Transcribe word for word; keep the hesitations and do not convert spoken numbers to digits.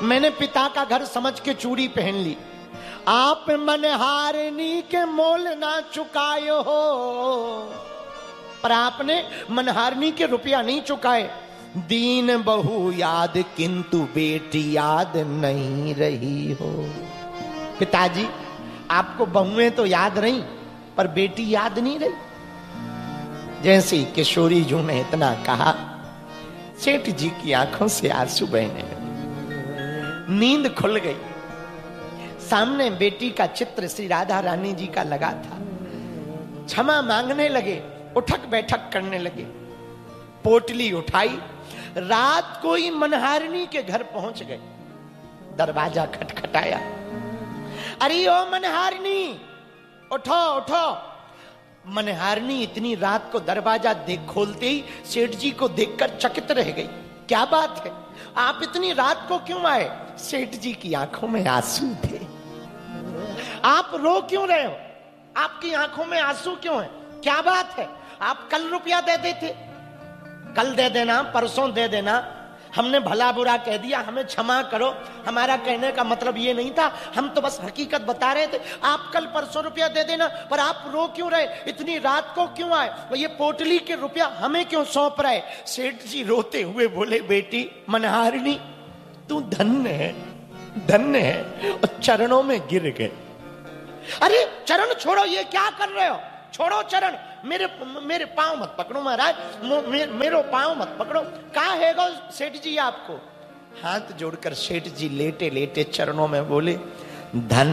मैंने पिता का घर समझ के चूड़ी पहन ली। आप मनहारिनी के मोल ना चुकाए हो, पर आपने मनहारिनी के रुपया नहीं चुकाए। दीन बहु याद किंतु बेटी याद नहीं रही हो। पिताजी, आपको बहुएं तो याद रही, पर बेटी याद नहीं रही। जैसे किशोरी जू ने इतना कहा, सेठ जी की आंखों से आंसू बहने लगे। नींद खुल गई। सामने बेटी का चित्र श्री राधा रानी जी का लगा था। क्षमा मांगने लगे, उठक बैठक करने लगे। पोटली उठाई, रात को ही मनहारिनी के घर पहुंच गए। दरवाजा खटखटाया। अरे ओ मनहारिनी, उठो उठो। मनहारिनी इतनी रात को दरवाजा देख खोलते ही सेठ जी को देखकर चकित रह गई। क्या बात है, आप इतनी रात को क्यों आए? सेठ जी की आंखों में आंसू थे। आप रो क्यों रहे हो? आपकी आंखों में आंसू क्यों है? क्या बात है? आप कल रुपया दे देते। कल दे देना, परसों दे देना। हमने भला बुरा कह दिया, हमें क्षमा करो। हमारा कहने का मतलब ये नहीं था, हम तो बस हकीकत बता रहे थे। आप कल परसों रुपया दे देना। पर आप रो क्यों रहे? इतनी रात को क्यों आए? ये पोटली के रुपया हमें क्यों सौंप रहे? सेठ जी रोते हुए बोले, बेटी मनहारिनी, तू धन्य है, धन्य है। और चरणों में गिर गए। अरे चरण छोड़ो, ये क्या कर रहे हो? छोड़ो चरण, मेरे मेरे पांव मत पकड़ो महाराज, मे, मेरो पांव मत पकड़ो। कहा है गो सेठ जी आपको? हाथ जोड़कर सेठ जी लेटे लेटे चरणों में बोले, धन